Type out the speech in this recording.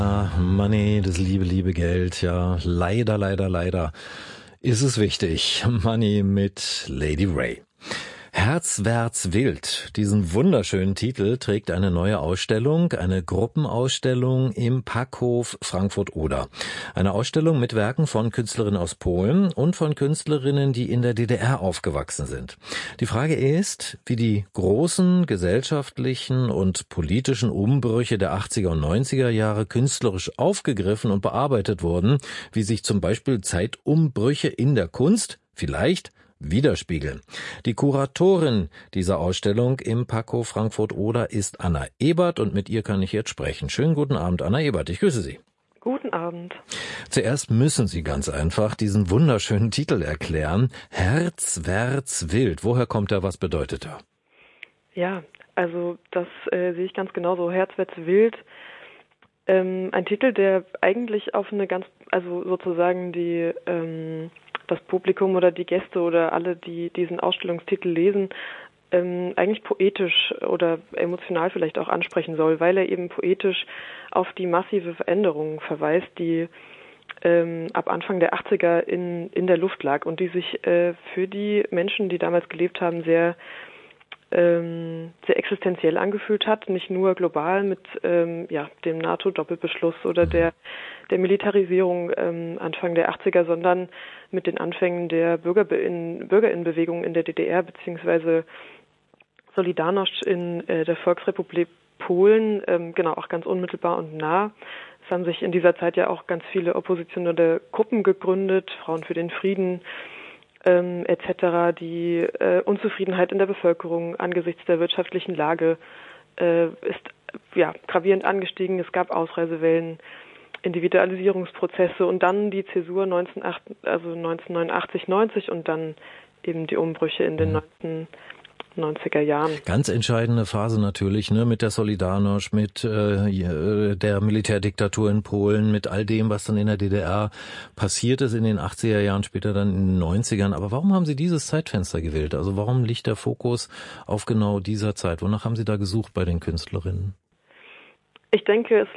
Money, das liebe Geld, ja, leider ist es wichtig. Money mit Lady Ray. Herzwärts wild. Diesen wunderschönen Titel trägt eine neue Ausstellung, eine Gruppenausstellung im Packhof Frankfurt-Oder. Eine Ausstellung mit Werken von Künstlerinnen aus Polen und von Künstlerinnen, die in der DDR aufgewachsen sind. Die Frage ist, wie die großen gesellschaftlichen und politischen Umbrüche der 80er und 90er Jahre künstlerisch aufgegriffen und bearbeitet wurden, wie sich zum Beispiel Zeitumbrüche in der Kunst vielleicht widerspiegeln. Die Kuratorin dieser Ausstellung im Packhof Frankfurt-Oder ist Anna Ebert und mit ihr kann ich jetzt sprechen. Schönen guten Abend, Anna Ebert, ich grüße Sie. Guten Abend. Zuerst müssen Sie ganz einfach diesen wunderschönen Titel erklären. Herzwärts wild. Woher kommt er? Was bedeutet er? Ja, also das sehe ich ganz genauso. Herzwärts wild. Ein Titel, der eigentlich auf eine also sozusagen das Publikum oder die Gäste oder alle, die diesen Ausstellungstitel lesen, eigentlich poetisch oder emotional vielleicht auch ansprechen soll, weil er eben poetisch auf die massive Veränderung verweist, die ab Anfang der 80er in der Luft lag und die sich für die Menschen, die damals gelebt haben, sehr existenziell angefühlt hat, nicht nur global mit dem NATO-Doppelbeschluss oder der Militarisierung Anfang der 80er, sondern mit den Anfängen der Bürgerinnenbewegung in der DDR beziehungsweise Solidarność in der Volksrepublik Polen, auch ganz unmittelbar und nah. Es haben sich in dieser Zeit ja auch ganz viele oppositionelle Gruppen gegründet, Frauen für den Frieden, etc. Die Unzufriedenheit in der Bevölkerung angesichts der wirtschaftlichen Lage ist gravierend angestiegen. Es gab Ausreisewellen, Individualisierungsprozesse und dann die Zäsur 1989, 90 und dann eben die Umbrüche in den 90er Jahren. Ganz entscheidende Phase natürlich, ne, mit der Solidarność, mit der Militärdiktatur in Polen, mit all dem, was dann in der DDR passiert ist in den 80er Jahren, später dann in den 90ern. Aber warum haben Sie dieses Zeitfenster gewählt? Also warum liegt der Fokus auf genau dieser Zeit? Wonach haben Sie da gesucht bei den Künstlerinnen? Ich denke, es